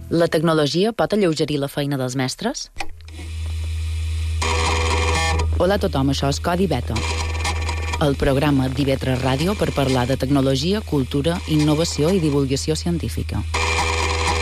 La tecnologia pot alleugerir la feina dels mestres? Hola a tothom, això és Codi Beta, el programa d'IV3 Ràdio per parlar de tecnologia, cultura, innovació i divulgació científica.